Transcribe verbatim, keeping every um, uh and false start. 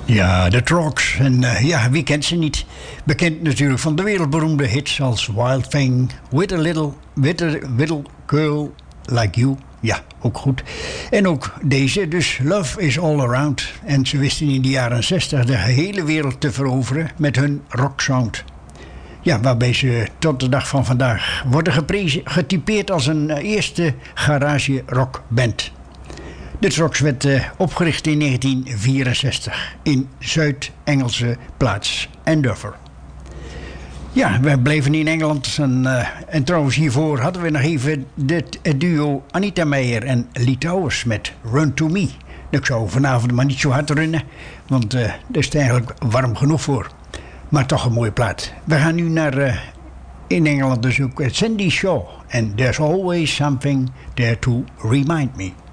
Ja, de Trogs. En uh, ja, wie kent ze niet? Bekend natuurlijk van de wereldberoemde hits als Wild Thing, With a Little, with a Little Girl Like You. Ja, ook goed. En ook deze, dus Love is All Around. En ze wisten in de jaren zestig de hele wereld te veroveren met hun rocksound. Ja, waarbij ze tot de dag van vandaag worden geprezen, getypeerd als een uh, eerste garage rockband. De Trogs werd uh, opgericht in negentien vierenzestig in Zuid-Engelse plaats Andover. Ja, we bleven in Engeland en, uh, en trouwens hiervoor hadden we nog even het duo Anita Meijer en Lee Towers met Run To Me. Ik zou vanavond maar niet zo hard runnen, want uh, daar is het eigenlijk warm genoeg voor. Maar toch een mooie plaat. We gaan nu naar uh, in Engeland dus ook Sandy Shaw en There's Always Something There To Remind Me.